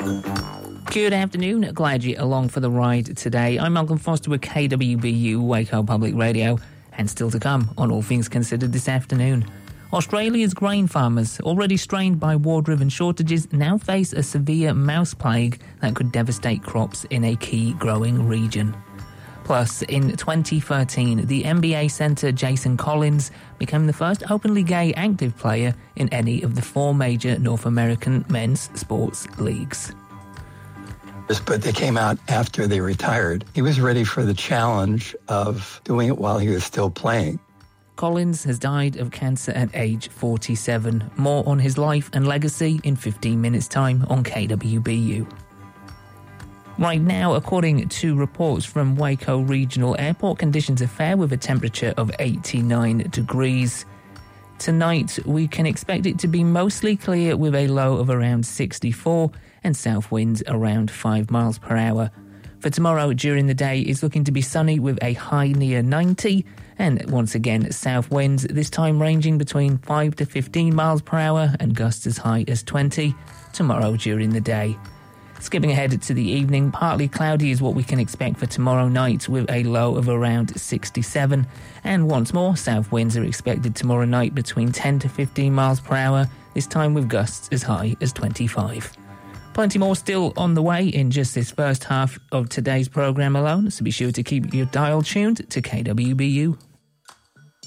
Good afternoon, glad you're along for the ride today. I'm Malcolm Foster with KWBU Waco Public Radio, and still to come on All Things Considered this afternoon. Australia's grain farmers, already strained by war-driven shortages, now face a severe mouse plague that could devastate crops in a key growing region. Plus, in 2013, the NBA centre Jason Collins became the first openly gay active player in any of the 4 major North American men's sports leagues. But they came out after they retired. He was ready for the challenge of doing it while he was still playing. Collins has died of cancer at age 47. More on his life and legacy in 15 minutes' time on KWBU. Right now, according to reports from Waco Regional Airport, conditions are fair with a temperature of 89 degrees. Tonight, we can expect it to be mostly clear with a low of around 64 and south winds around 5 miles per hour. For tomorrow, during the day, it's looking to be sunny with a high near 90 and once again south winds, this time ranging between 5 to 15 miles per hour and gusts as high as 20 tomorrow during the day. Skipping ahead to the evening, partly cloudy is what we can expect for tomorrow night with a low of around 67. And once more, south winds are expected tomorrow night between 10 to 15 miles per hour, this time with gusts as high as 25. Plenty more still on the way in just this first half of today's programme alone, so be sure to keep your dial tuned to KWBU.